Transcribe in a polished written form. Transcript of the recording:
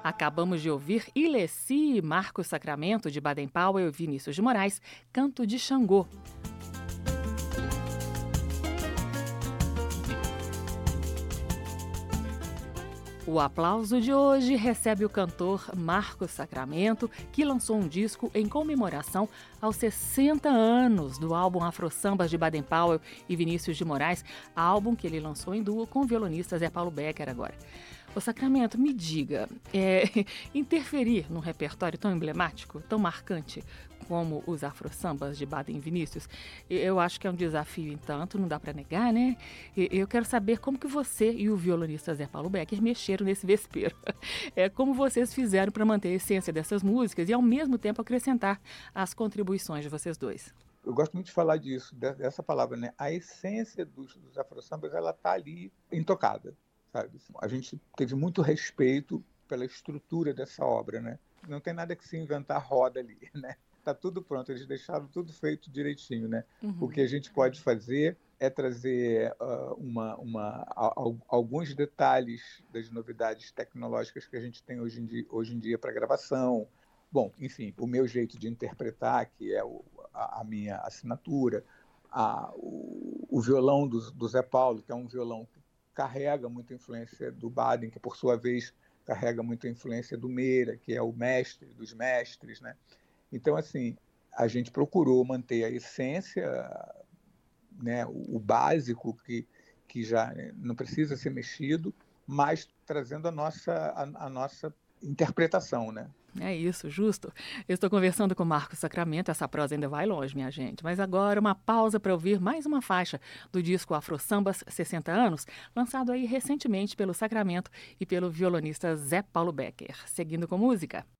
Acabamos de ouvir Ilessi e Marcos Sacramento, de Baden Powell e Vinícius de Moraes, Canto de Xangô. O aplauso de hoje recebe o cantor Marcos Sacramento, que lançou um disco em comemoração aos 60 anos do álbum Afro Sambas de Baden Powell e Vinícius de Moraes, álbum que ele lançou em duo com o violonista Zé Paulo Becker agora. Ô Sacramento, me diga, interferir num repertório tão emblemático, tão marcante como os afro-sambas de Baden e Vinícius, eu acho que é um desafio, entanto, não dá para negar, né? Eu quero saber como que você e o violonista Zé Paulo Becker mexeram nesse vespeiro. Como vocês fizeram para manter a essência dessas músicas e, ao mesmo tempo, acrescentar as contribuições de vocês dois. Eu gosto muito de falar disso, dessa palavra, né? A essência dos afro-sambas, ela tá ali intocada. Sabe? A gente teve muito respeito pela estrutura dessa obra, né? Não tem nada que se inventar roda ali, né? Tá tudo pronto, eles deixaram tudo feito direitinho, né? O que a gente pode fazer é trazer alguns detalhes das novidades tecnológicas que a gente tem hoje em dia para gravação. Bom, enfim, o meu jeito de interpretar, que é a minha assinatura, o violão do Zé Paulo, que é um violão que carrega muita influência do Baden, que por sua vez carrega muita influência do Meira, que é o mestre dos mestres, né? Então, assim, a gente procurou manter a essência, né, o básico que já não precisa ser mexido, mas trazendo a nossa interpretação, né? É isso, justo. Eu estou conversando com Marcos Sacramento, essa prosa ainda vai longe, minha gente. Mas agora uma pausa para ouvir mais uma faixa do disco Afro Sambas 60 anos, lançado aí recentemente pelo Sacramento e pelo violonista Zé Paulo Becker. Seguindo com música.